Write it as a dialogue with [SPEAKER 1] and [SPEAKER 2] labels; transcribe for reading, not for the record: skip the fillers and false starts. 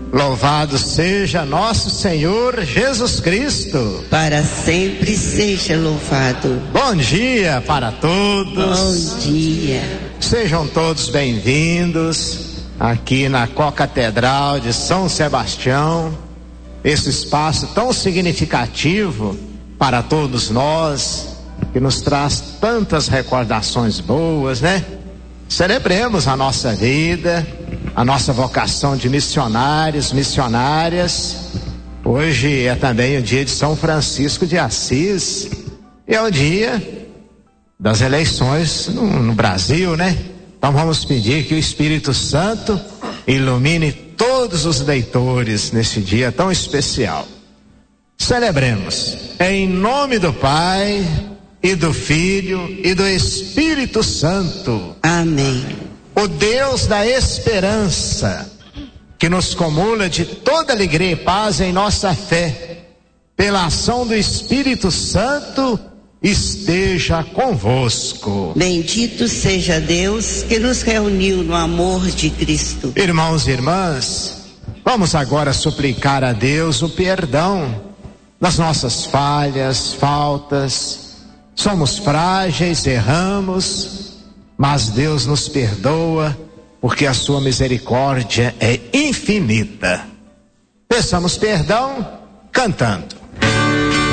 [SPEAKER 1] Louvado seja nosso Senhor Jesus Cristo.
[SPEAKER 2] Para sempre seja louvado.
[SPEAKER 1] Bom dia para todos.
[SPEAKER 2] Bom dia.
[SPEAKER 1] Sejam todos bem-vindos aqui na Co-Catedral de São Sebastião. Esse espaço tão significativo para todos nós, que nos traz tantas recordações boas, né? Celebremos a nossa vida, a nossa vocação de missionários, missionárias. Hoje é também o dia de São Francisco de Assis. É o dia das eleições no Brasil, né? Então vamos pedir que o Espírito Santo ilumine todos os leitores nesse dia tão especial. Celebremos em nome do Pai e do Filho e do Espírito Santo.
[SPEAKER 2] Amém.
[SPEAKER 1] O Deus da esperança, que nos comula de toda alegria e paz em nossa fé, pela ação do Espírito Santo, esteja convosco.
[SPEAKER 2] Bendito seja Deus que nos reuniu no amor de Cristo.
[SPEAKER 1] Irmãos e irmãs, vamos agora suplicar a Deus o perdão das nossas falhas, faltas. Somos frágeis, erramos, mas Deus nos perdoa, porque a sua misericórdia é infinita. Peçamos perdão cantando.